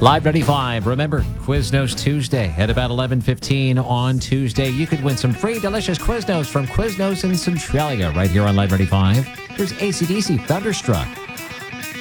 Live 95. Remember, Quiznos Tuesday at about 11:15 on Tuesday. You could win some free, delicious Quiznos from Quiznos in Centralia right here on Live 95. Here's AC/DC Thunderstruck.